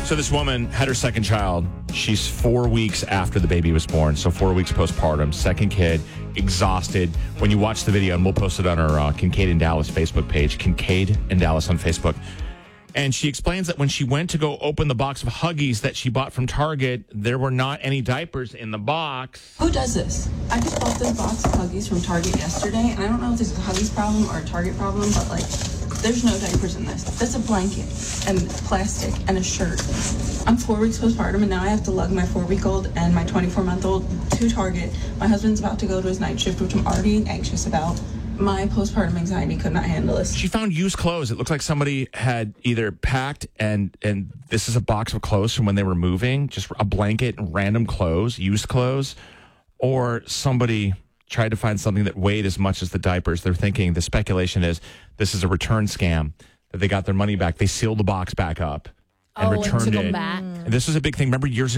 So this woman had her second child. She's 4 weeks after the baby was born. So 4 weeks postpartum, second kid, exhausted. When you watch the video, and we'll post it on our Kincaid and Dallas Facebook page, Kincaid and Dallas on Facebook. And she explains that when she went to go open the box of Huggies that she bought from Target, there were not any diapers in the box. Who does this? I just bought this box of Huggies from Target yesterday, and I don't know if this is a Huggies problem or a Target problem, but like, there's no diapers in this. That's a blanket and plastic and a shirt. I'm 4 weeks postpartum, and now I have to lug my 4-week-old and my 24-month-old to Target. My husband's about to go to his night shift, which I'm already anxious about. My postpartum anxiety could not handle this. She found used clothes. It looked like somebody had either packed and this is a box of clothes from when they were moving, just a blanket and random clothes, used clothes, or somebody tried to find something that weighed as much as the diapers. They're thinking, the speculation is this is a return scam, that they got their money back. They sealed the box back up and returned and took it. them back. And this was a big thing. Remember years ago,